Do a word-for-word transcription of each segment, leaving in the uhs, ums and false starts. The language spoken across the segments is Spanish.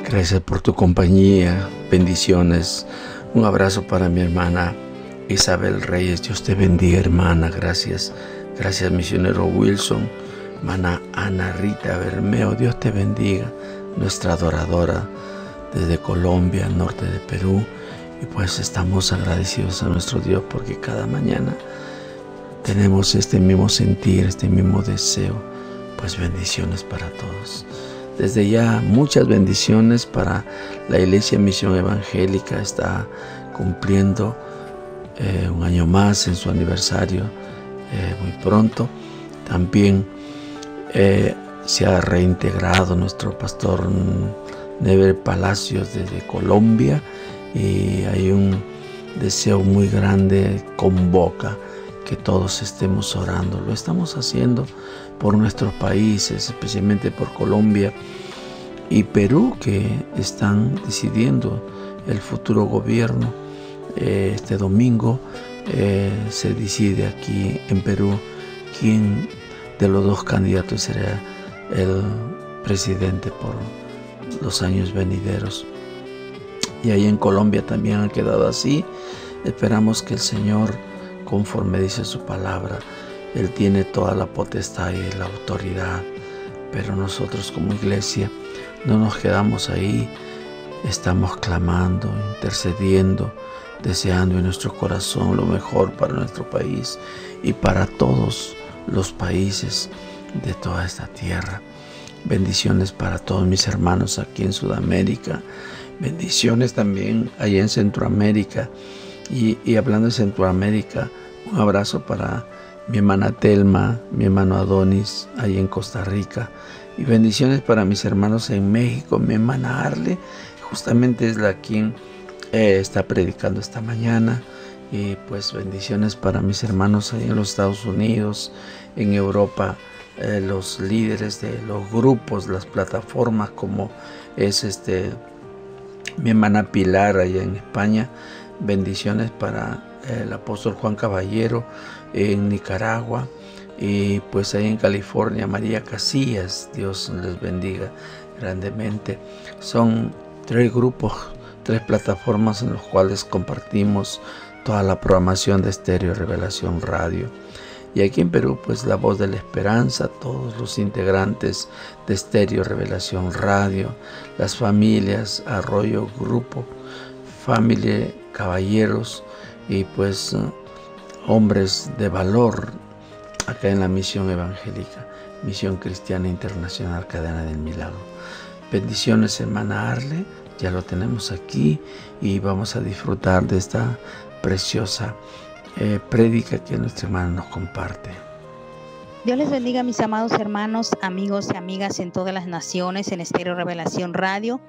Gracias por tu compañía, bendiciones. Un abrazo para mi hermana Isabel Reyes. Dios te bendiga, hermana. Gracias. Gracias, misionero Wilson. Hermana Ana Rita Bermeo. Dios te bendiga. Nuestra adoradora desde Colombia, norte de Perú. Y pues estamos agradecidos a nuestro Dios porque cada mañana tenemos este mismo sentir, este mismo deseo. Pues bendiciones para todos. Desde ya muchas bendiciones para la Iglesia Misión Evangélica. Está cumpliendo eh, un año más en su aniversario eh, muy pronto. También eh, se ha reintegrado nuestro pastor Never Palacios desde Colombia y hay un deseo muy grande, convoca que todos estemos orando. Lo estamos haciendo por nuestros países, especialmente por Colombia y Perú, que están decidiendo el futuro gobierno. Eh, este domingo eh, se decide aquí en Perú quién de los dos candidatos será el presidente por los años venideros. Y ahí en Colombia también ha quedado así. Esperamos que el Señor, conforme dice su palabra, Él tiene toda la potestad y la autoridad, pero nosotros como iglesia no nos quedamos ahí, estamos clamando, intercediendo, deseando en nuestro corazón lo mejor para nuestro país y para todos los países de toda esta tierra. Bendiciones para todos mis hermanos aquí en Sudamérica, bendiciones también allá en Centroamérica. Y, y hablando de Centroamérica, un abrazo para mi hermana Telma, mi hermano Adonis, ahí en Costa Rica. Y bendiciones para mis hermanos en México, mi hermana Arle, justamente es la quien eh, está predicando esta mañana. Y pues bendiciones para mis hermanos ahí en los Estados Unidos, en Europa, eh, los líderes de los grupos, las plataformas como es este mi hermana Pilar allá en España. Bendiciones para el apóstol Juan Caballero en Nicaragua y pues ahí en California María Casillas. Dios les bendiga grandemente. Son tres grupos, tres plataformas en los cuales compartimos toda la programación de Estéreo Revelación Radio. Y aquí en Perú pues La Voz de la Esperanza, todos los integrantes de Estéreo Revelación Radio, las familias Arroyo Grupo, Familia Caballeros y pues hombres de valor acá en la Misión Evangélica, Misión Cristiana Internacional Cadena del Milagro. Bendiciones, hermana Arle, ya lo tenemos aquí y vamos a disfrutar de esta preciosa eh, prédica que nuestra hermana nos comparte. Dios les bendiga, mis amados hermanos, amigos y amigas en todas las naciones en Estéreo Revelación Radio.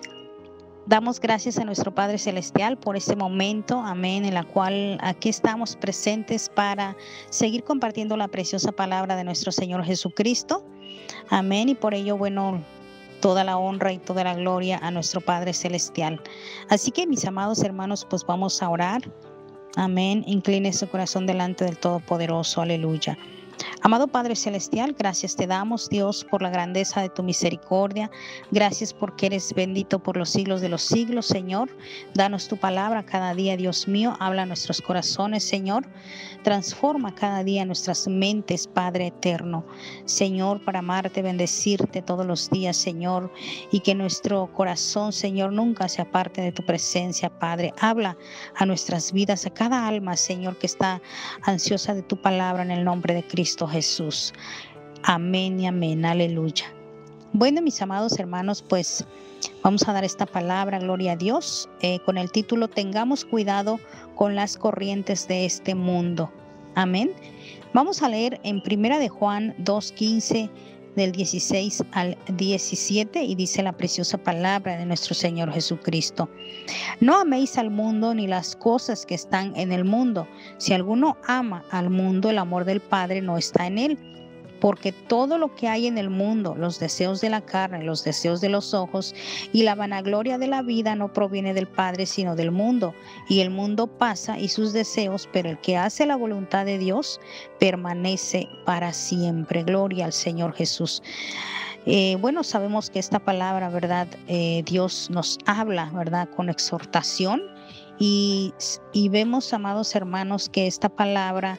Damos gracias a nuestro Padre Celestial por este momento, amén, en la cual aquí estamos presentes para seguir compartiendo la preciosa palabra de nuestro Señor Jesucristo, amén, y por ello, bueno, toda la honra y toda la gloria a nuestro Padre Celestial. Así que, mis amados hermanos, pues vamos a orar, amén, incline su corazón delante del Todopoderoso, aleluya. Amado Padre Celestial, gracias te damos, Dios, por la grandeza de tu misericordia. Gracias porque eres bendito por los siglos de los siglos, Señor. Danos tu palabra cada día, Dios mío. Habla a nuestros corazones, Señor. Transforma cada día nuestras mentes, Padre eterno. Señor, para amarte, bendecirte todos los días, Señor. Y que nuestro corazón, Señor, nunca se aparte de tu presencia, Padre. Habla a nuestras vidas, a cada alma, Señor, que está ansiosa de tu palabra en el nombre de Cristo Jesús. Amén y amén, aleluya. Bueno, mis amados hermanos, pues vamos a dar esta palabra, gloria a Dios, eh, con el título Tengamos cuidado con las corrientes de este mundo. Amén. Vamos a leer en Primera de Juan dos quince del dieciséis al diecisiete y dice la preciosa palabra de nuestro Señor Jesucristo. No améis al mundo ni las cosas que están en el mundo. Si alguno ama al mundo, el amor del Padre no está en él. Porque todo lo que hay en el mundo, los deseos de la carne, los deseos de los ojos y la vanagloria de la vida no proviene del Padre, sino del mundo. Y el mundo pasa y sus deseos, pero el que hace la voluntad de Dios permanece para siempre. Gloria al Señor Jesús. Eh, bueno, sabemos que esta palabra, ¿verdad? Eh, Dios nos habla, ¿verdad? Con exhortación y, y vemos, amados hermanos, que esta palabra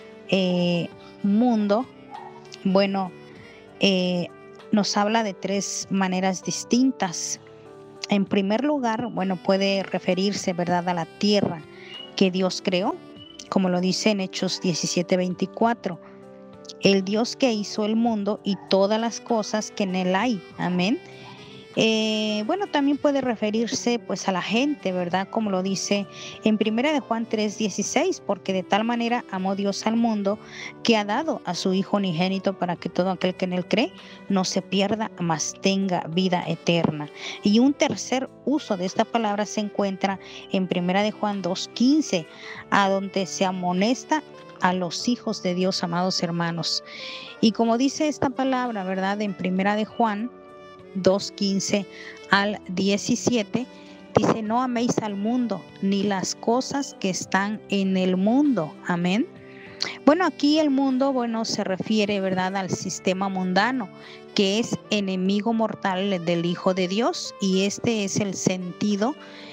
eh, mundo, bueno, eh, nos habla de tres maneras distintas. En primer lugar, bueno, puede referirse, ¿verdad?, a la tierra que Dios creó, como lo dice en Hechos diecisiete veinticuatro. El Dios que hizo el mundo y todas las cosas que en él hay. Amén. Eh, bueno, también puede referirse pues a la gente, ¿verdad? Como lo dice en primera de Juan tres dieciséis, porque de tal manera amó Dios al mundo que ha dado a su Hijo unigénito para que todo aquel que en él cree no se pierda, mas tenga vida eterna. Y un tercer uso de esta palabra se encuentra en primera de Juan dos quince, a donde se amonesta a los hijos de Dios, amados hermanos. Y como dice esta palabra, ¿verdad? En primera de Juan dos quince al diecisiete, dice: no améis al mundo ni las cosas que están en el mundo. Amén. Bueno, aquí el mundo, bueno, se refiere, ¿verdad?, al sistema mundano, que es enemigo mortal del Hijo de Dios, y este es el sentido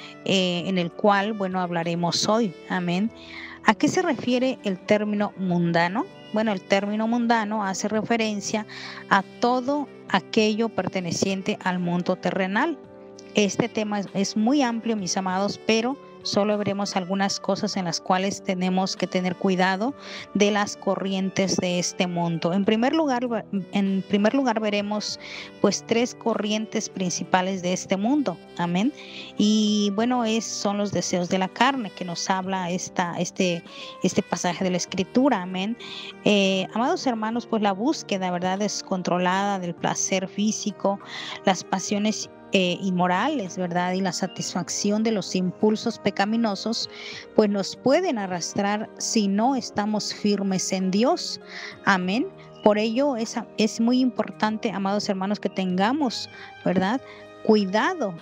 eh, en el cual, bueno, hablaremos hoy. Amén. ¿A qué se refiere el término mundano? Bueno, el término mundano hace referencia a todo aquello perteneciente al mundo terrenal. Este tema es, es muy amplio, mis amados, pero solo veremos algunas cosas en las cuales tenemos que tener cuidado de las corrientes de este mundo. En primer lugar, en primer lugar veremos pues tres corrientes principales de este mundo. Amén. Y bueno, es, son los deseos de la carne que nos habla esta, este, este pasaje de la Escritura. Amén. Eh, amados hermanos, pues la búsqueda, ¿verdad?, descontrolada del placer físico, las pasiones Eh, inmorales, ¿verdad?, y la satisfacción de los impulsos pecaminosos, pues nos pueden arrastrar si no estamos firmes en Dios. Amén. Por ello es, es muy importante, amados hermanos, que tengamos, ¿verdad?, cuidado,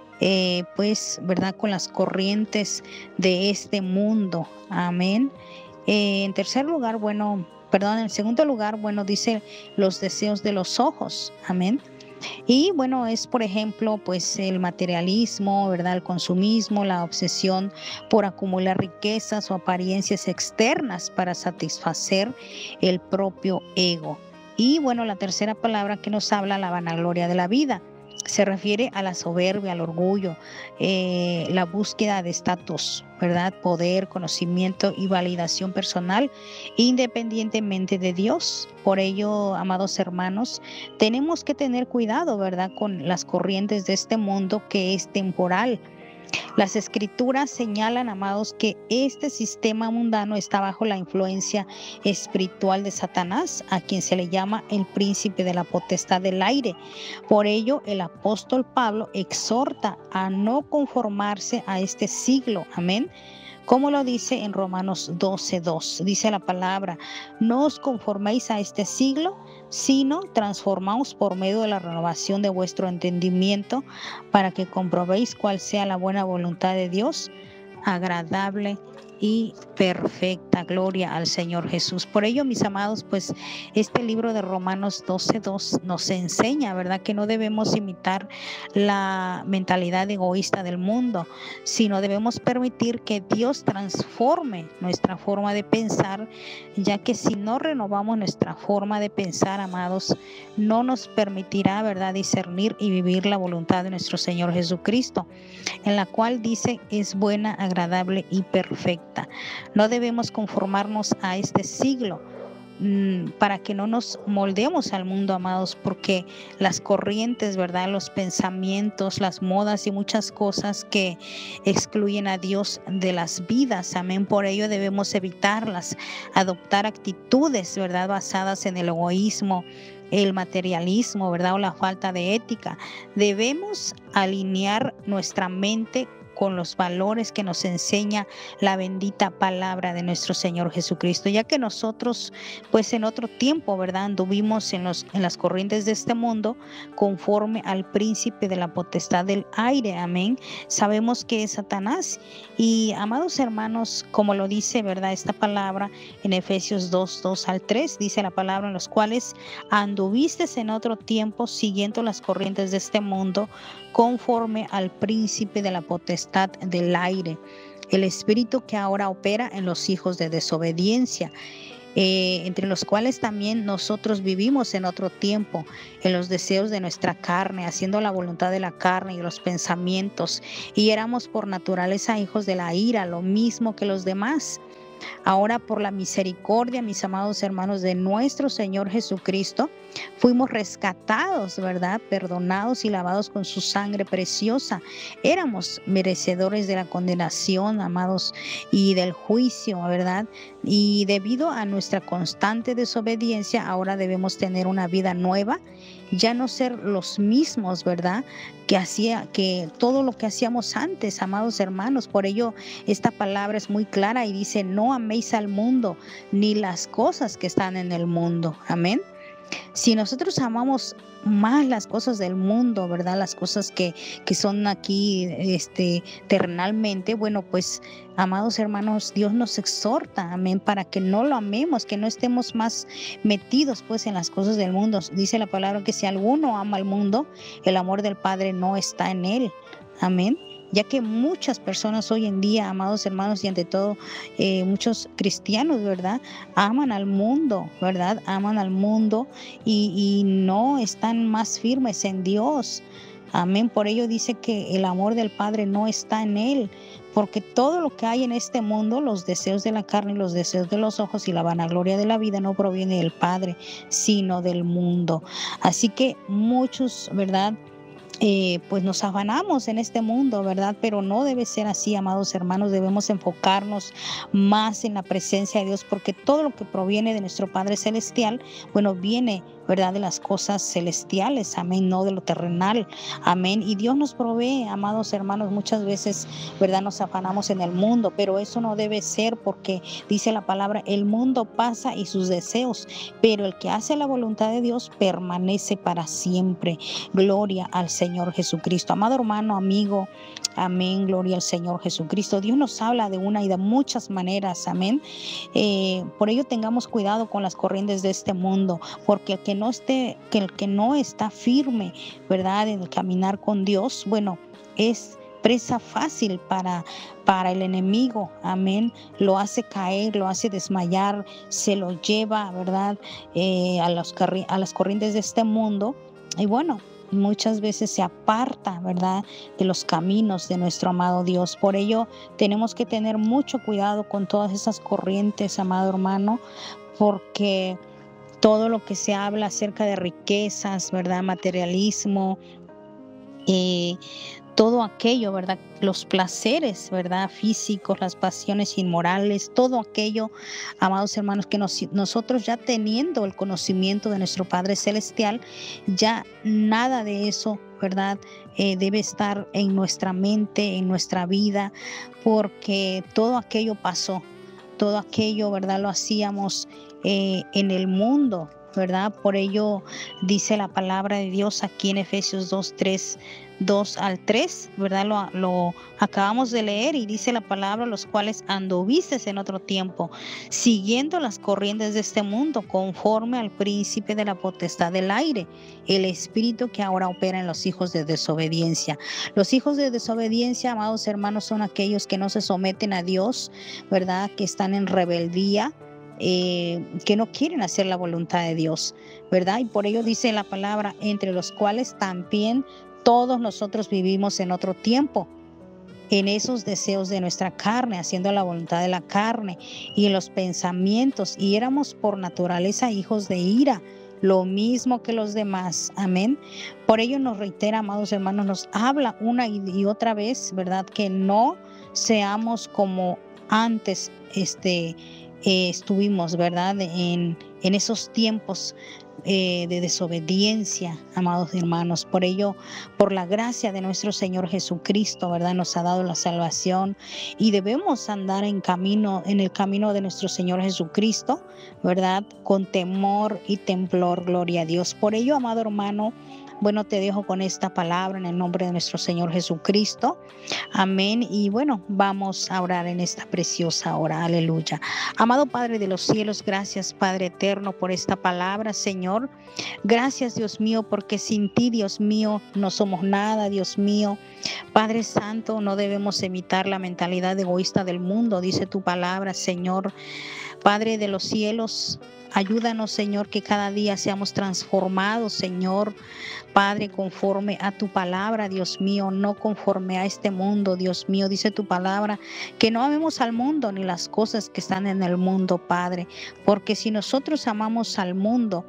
eh, pues, ¿verdad?, con las corrientes de este mundo. Amén. Eh, en tercer lugar, bueno, perdón, en segundo lugar, bueno, dice los deseos de los ojos. Amén. Y bueno, es por ejemplo pues el materialismo, ¿verdad?, el consumismo, la obsesión por acumular riquezas o apariencias externas para satisfacer el propio ego. Y bueno, la tercera palabra que nos habla, la vanagloria de la vida, se refiere a la soberbia, al orgullo, eh, la búsqueda de estatus, ¿verdad?, poder, conocimiento y validación personal, independientemente de Dios. Por ello, amados hermanos, tenemos que tener cuidado, ¿verdad?, con las corrientes de este mundo que es temporal. Las escrituras señalan, amados, que este sistema mundano está bajo la influencia espiritual de Satanás, a quien se le llama el príncipe de la potestad del aire. Por ello, el apóstol Pablo exhorta a no conformarse a este siglo. Amén. Como lo dice en Romanos doce dos, dice la palabra: no os conforméis a este siglo, sino transformaos por medio de la renovación de vuestro entendimiento, para que comprobéis cuál sea la buena voluntad de Dios, agradable y perfecta. Gloria al Señor Jesús. Por ello, mis amados, pues este libro de Romanos doce dos nos enseña, ¿verdad?, que no debemos imitar la mentalidad egoísta del mundo, sino debemos permitir que Dios transforme nuestra forma de pensar, ya que si no renovamos nuestra forma de pensar, amados, no nos permitirá, ¿verdad?, discernir y vivir la voluntad de nuestro Señor Jesucristo, en la cual dice es buena, agradable y perfecta. No debemos conformarnos a este siglo mmm, para que no nos moldemos al mundo, amados, porque las corrientes, ¿verdad?, los pensamientos, las modas y muchas cosas que excluyen a Dios de las vidas. Amén. Por ello debemos evitarlas, adoptar actitudes, ¿verdad?, basadas en el egoísmo, el materialismo, ¿verdad?, o la falta de ética. Debemos alinear nuestra mente con los valores que nos enseña la bendita palabra de nuestro Señor Jesucristo, ya que nosotros pues en otro tiempo, ¿verdad?, anduvimos en, los, en las corrientes de este mundo conforme al príncipe de la potestad del aire, amén. Sabemos que es Satanás y, amados hermanos, como lo dice, ¿verdad?, esta palabra en Efesios dos, dos al tres, dice la palabra: en los cuales anduviste en otro tiempo siguiendo las corrientes de este mundo conforme al príncipe de la potestad del aire, el espíritu que ahora opera en los hijos de desobediencia, eh, entre los cuales también nosotros vivimos en otro tiempo, en los deseos de nuestra carne, haciendo la voluntad de la carne y los pensamientos, y éramos por naturaleza hijos de la ira, lo mismo que los demás. Ahora, por la misericordia, mis amados hermanos, de nuestro Señor Jesucristo, fuimos rescatados, ¿verdad?, perdonados y lavados con su sangre preciosa. Éramos merecedores de la condenación, amados, y del juicio, ¿verdad? Y debido a nuestra constante desobediencia, ahora debemos tener una vida nueva, ya no ser los mismos, ¿verdad?, que hacía, que todo lo que hacíamos antes, amados hermanos. Por ello, esta palabra es muy clara y dice: no améis al mundo, ni las cosas que están en el mundo. Amén. Si nosotros amamos más las cosas del mundo, ¿verdad?, las cosas que, que son aquí este, terrenalmente, bueno, pues, amados hermanos, Dios nos exhorta, amén, para que no lo amemos, que no estemos más metidos pues en las cosas del mundo. Dice la palabra que si alguno ama al mundo, el amor del Padre no está en él. Amén. Ya que muchas personas hoy en día, amados hermanos, y ante todo eh, muchos cristianos, ¿verdad?, aman al mundo, ¿verdad? Aman al mundo y, y no están más firmes en Dios. Amén. Por ello dice que el amor del Padre no está en él, porque todo lo que hay en este mundo, los deseos de la carne y los deseos de los ojos y la vanagloria de la vida, no proviene del Padre, sino del mundo. Así que muchos, ¿verdad?, Eh, pues nos afanamos en este mundo, ¿verdad? Pero no debe ser así, amados hermanos. Debemos enfocarnos más en la presencia de Dios, porque todo lo que proviene de nuestro Padre Celestial, bueno, viene, ¿verdad?, de las cosas celestiales, amén, no de lo terrenal, amén. Y Dios nos provee, amados hermanos. Muchas veces, ¿verdad?, nos afanamos en el mundo, pero eso no debe ser, porque dice la palabra: el mundo pasa y sus deseos, pero el que hace la voluntad de Dios permanece para siempre. Gloria al Señor Señor Jesucristo. Amado hermano, amigo, amén, gloria al Señor Jesucristo. Dios nos habla de una y de muchas maneras, amén. Eh, por ello tengamos cuidado con las corrientes de este mundo, porque el que no esté, que el que no está firme, ¿verdad?, en el caminar con Dios, bueno, es presa fácil para, para el enemigo, amén. Lo hace caer, lo hace desmayar, se lo lleva, ¿verdad?, eh, a, los, a las corrientes de este mundo. Y bueno, muchas veces se aparta, ¿verdad?, de los caminos de nuestro amado Dios. Por ello tenemos que tener mucho cuidado con todas esas corrientes, amado hermano, porque todo lo que se habla acerca de riquezas, ¿verdad?, materialismo, eh, todo aquello, ¿verdad?, los placeres, ¿verdad?, físicos, las pasiones inmorales, todo aquello, amados hermanos, que nos, nosotros ya teniendo el conocimiento de nuestro Padre Celestial, ya nada de eso, ¿verdad?, eh, debe estar en nuestra mente, en nuestra vida, porque todo aquello pasó, todo aquello, ¿verdad?, lo hacíamos eh, en el mundo, ¿verdad? Por ello dice la palabra de Dios aquí en Efesios dos, tres, dos al tres, ¿verdad? Lo, lo acabamos de leer y dice la palabra: los cuales anduviste en otro tiempo, siguiendo las corrientes de este mundo, conforme al príncipe de la potestad del aire, el espíritu que ahora opera en los hijos de desobediencia. Los hijos de desobediencia, amados hermanos, son aquellos que no se someten a Dios, ¿verdad?, que están en rebeldía, Eh, que no quieren hacer la voluntad de Dios, ¿verdad? Y por ello dice la palabra: entre los cuales también todos nosotros vivimos en otro tiempo, en esos deseos de nuestra carne, haciendo la voluntad de la carne y en los pensamientos, y éramos por naturaleza hijos de ira, lo mismo que los demás, amén. Por ello nos reitera, amados hermanos, nos habla una y otra vez, ¿verdad?, que no seamos como antes este Eh, estuvimos, ¿verdad?, en, en esos tiempos eh, de desobediencia, amados hermanos. Por ello, por la gracia de nuestro Señor Jesucristo, ¿verdad? Nos ha dado la salvación y debemos andar en camino, en el camino de nuestro Señor Jesucristo, ¿verdad? Con temor y temblor, gloria a Dios. Por ello, amado hermano, bueno, te dejo con esta palabra en el nombre de nuestro Señor Jesucristo. Amén. Y bueno, vamos a orar en esta preciosa hora. Aleluya. Amado Padre de los cielos, gracias, Padre eterno, por esta palabra, Señor. Gracias, Dios mío, porque sin ti, Dios mío, no somos nada, Dios mío. Padre Santo, no debemos imitar la mentalidad egoísta del mundo, dice tu palabra, Señor. Padre de los cielos, ayúdanos, Señor, que cada día seamos transformados, Señor. Padre, conforme a tu palabra, Dios mío, no conforme a este mundo, Dios mío. Dice tu palabra que no amemos al mundo ni las cosas que están en el mundo, Padre. Porque si nosotros amamos al mundo,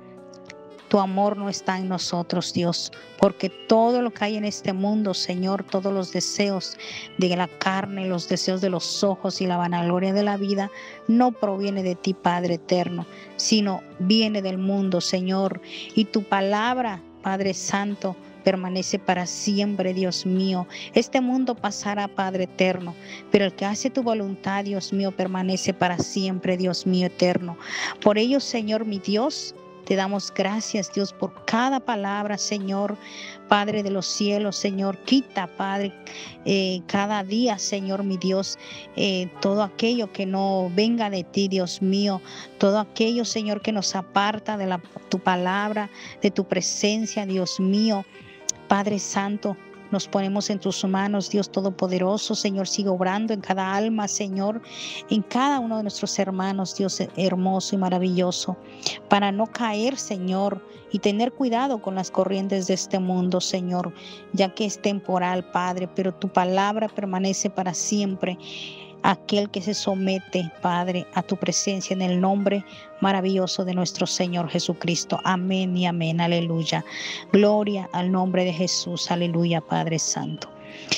tu amor no está en nosotros, Dios, porque todo lo que hay en este mundo, Señor, todos los deseos de la carne, los deseos de los ojos y la vanagloria de la vida, no proviene de ti, Padre eterno, sino viene del mundo, Señor. Y tu palabra, Padre Santo, permanece para siempre, Dios mío. Este mundo pasará, Padre eterno, pero el que hace tu voluntad, Dios mío, permanece para siempre, Dios mío eterno. Por ello, Señor, mi Dios, te damos gracias, Dios, por cada palabra, Señor, Padre de los cielos, Señor. Quita, Padre, eh, cada día, Señor, mi Dios, eh, todo aquello que no venga de ti, Dios mío. Todo aquello, Señor, que nos aparta de la, tu palabra, de tu presencia, Dios mío. Padre Santo, nos ponemos en tus manos, Dios Todopoderoso. Señor, sigue obrando en cada alma, Señor, en cada uno de nuestros hermanos, Dios hermoso y maravilloso, para no caer, Señor, y tener cuidado con las corrientes de este mundo, Señor, ya que es temporal, Padre, pero tu palabra permanece para siempre. Aquel que se somete, Padre, a tu presencia en el nombre maravilloso de nuestro Señor Jesucristo. Amén y amén. Aleluya. Gloria al nombre de Jesús. Aleluya, Padre Santo.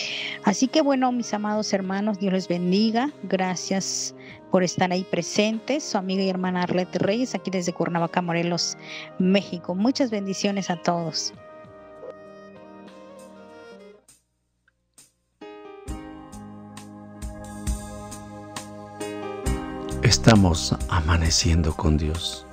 Así que bueno, mis amados hermanos, Dios les bendiga. Gracias por estar ahí presentes. Su amiga y hermana Arlette Reyes, aquí desde Cuernavaca, Morelos, México. Muchas bendiciones a todos. Estamos amaneciendo con Dios.